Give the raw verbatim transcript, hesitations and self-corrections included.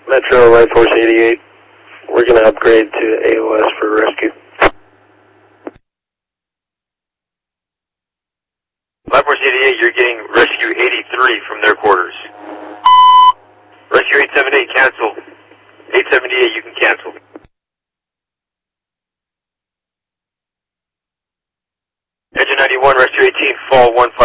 Metro Light Force eighty-eight. We're going to upgrade to A O S for rescue. Light Force eighty-eight, you're getting rescue eighty-three from their quarters. Rescue eight seventy-eight, cancel. eight seventy-eight, you can cancel. Engine ninety-one, rescue eighteen, fall one five.